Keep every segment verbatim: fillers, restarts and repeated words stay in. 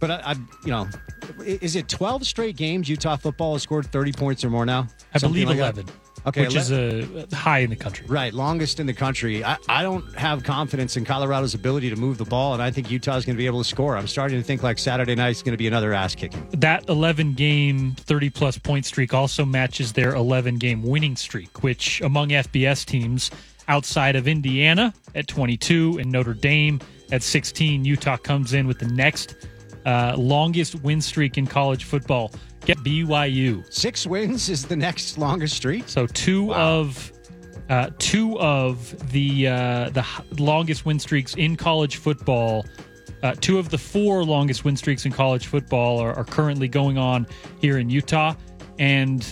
But, I, I, you know, is it twelve straight games Utah football has scored thirty points or more now? I Something believe like eleven. That? Okay, which eleven. Is a high in the country. Right, longest in the country. I, I don't have confidence in Colorado's ability to move the ball, and I think Utah's going to be able to score. I'm starting to think like Saturday night's going to be another ass-kicking. That eleven-game, thirty-plus point streak also matches their eleven-game winning streak, which among F B S teams outside of Indiana at twenty-two and Notre Dame at sixteen, Utah comes in with the next uh, longest win streak in college football. Get B Y U. Six wins is the next longest streak? So two wow. of uh, two of the uh, the longest win streaks in college football, uh, two of the four longest win streaks in college football are, are currently going on here in Utah. And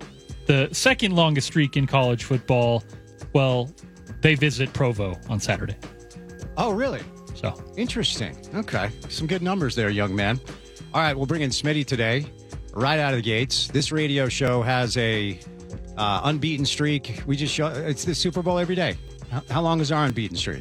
the second longest streak in college football, well, they visit Provo on Saturday. Oh, really? So interesting. Okay. Some good numbers there, young man. All right, we'll bring in Smitty today, right out of the gates. This radio show has a uh, unbeaten streak. We just show it's the Super Bowl every day. How, how long is our unbeaten streak?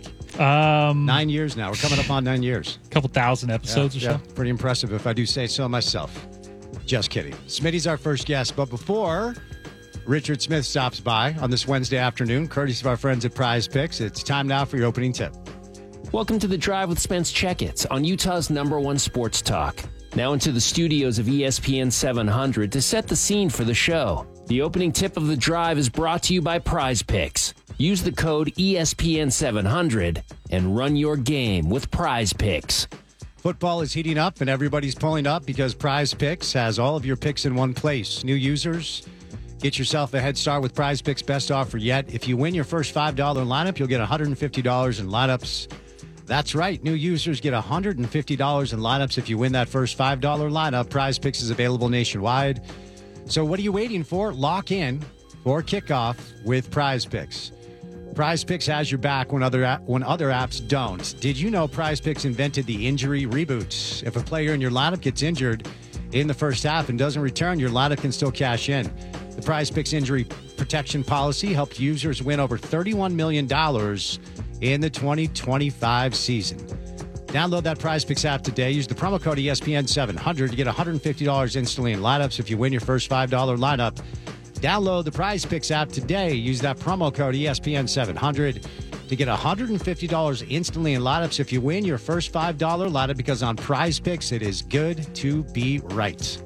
Um, nine years now. We're coming up on nine years. A couple thousand episodes yeah, or yeah. so. Pretty impressive if I do say so myself. Just kidding. Smitty's our first guest, but before Richard Smith stops by on this Wednesday afternoon, courtesy of our friends at Prize Picks, it's time now for your opening tip. Welcome to the Drive with Spence Checkets on Utah's number one sports talk. Now into the studios of E S P N seven hundred to set the scene for the show. The opening tip of the drive is brought to you by Prize Picks. Use the code E S P N seven hundred and run your game with Prize Picks. Football is heating up and everybody's pulling up because Prize Picks has all of your picks in one place. New users, get yourself a head start with Prize Picks' best offer yet. If you win your first five dollars lineup, you'll get one hundred fifty dollars in lineups. That's right. New users get one hundred fifty dollars in lineups if you win that first five dollars lineup. Prize Picks is available nationwide. So what are you waiting for? Lock in for kickoff with Prize Picks. Prize Picks has your back when other when other apps don't. Did you know Prize Picks invented the injury reboot? If a player in your lineup gets injured in the first half and doesn't return, your lineup can still cash in. The Prize Picks injury protection policy helped users win over thirty-one million dollars in the twenty twenty-five season. Download that Prize Picks app today. Use the promo code E S P N seven hundred to get one hundred fifty dollars instantly in lineups if you win your first five dollars lineup. Download the Prize Picks app today. Use that promo code E S P N seven hundred to get one hundred fifty dollars instantly in lineups if you win your first five dollars lineup, because on Prize Picks, it is good to be right.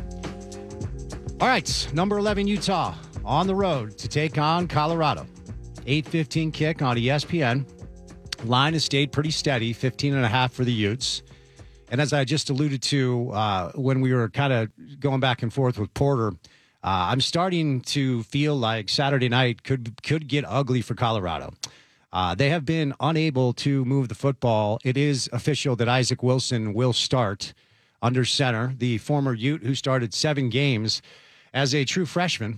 All right, number eleven, Utah, on the road to take on Colorado. eight fifteen kick on E S P N. Line has stayed pretty steady, fifteen and a half for the Utes. And as I just alluded to uh, when we were kind of going back and forth with Porter, uh, I'm starting to feel like Saturday night could could get ugly for Colorado. Uh, they have been unable to move the football. It is official that Isaac Wilson will start under center, the former Ute who started seven games as a true freshman.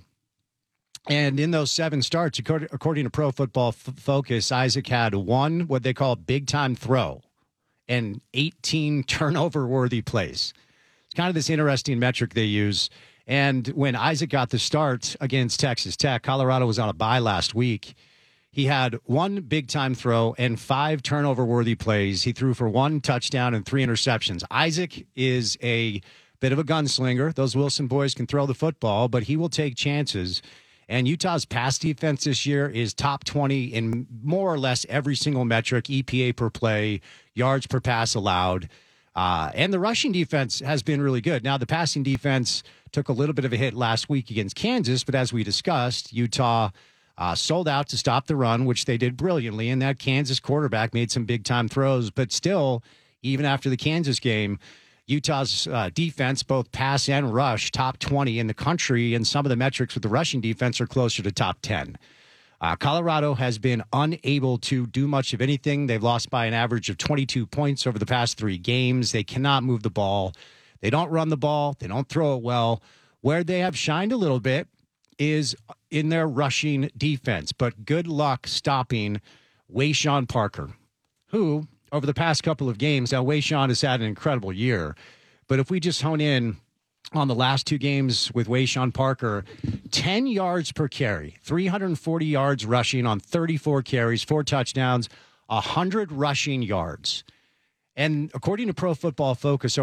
And in those seven starts, according to Pro Football Focus, Isaac had one what they call big-time throw and eighteen turnover-worthy plays. It's kind of this interesting metric they use. And when Isaac got the start against Texas Tech, Colorado was on a bye last week. He had one big-time throw and five turnover-worthy plays. He threw for one touchdown and three interceptions. Isaac is a bit of a gunslinger. Those Wilson boys can throw the football, but he will take chances. And Utah's pass defense this year is top twenty in more or less every single metric: E P A per play, yards per pass allowed. Uh, and the rushing defense has been really good. Now, the passing defense took a little bit of a hit last week against Kansas, but as we discussed, Utah uh, sold out to stop the run, which they did brilliantly. And that Kansas quarterback made some big-time throws. But still, even after the Kansas game, Utah's uh, defense, both pass and rush, top twenty in the country, and some of the metrics with the rushing defense are closer to top ten. Uh, Colorado has been unable to do much of anything. They've lost by an average of twenty-two points over the past three games. They cannot move the ball. They don't run the ball. They don't throw it well. Where they have shined a little bit is in their rushing defense, but good luck stopping Wayshawn Parker, who over the past couple of games, now Wayshawn has had an incredible year, but if we just hone in on the last two games with Wayshawn Parker, ten yards per carry, three hundred forty yards rushing on thirty-four carries, four touchdowns, one hundred rushing yards. And according to Pro Football Focus,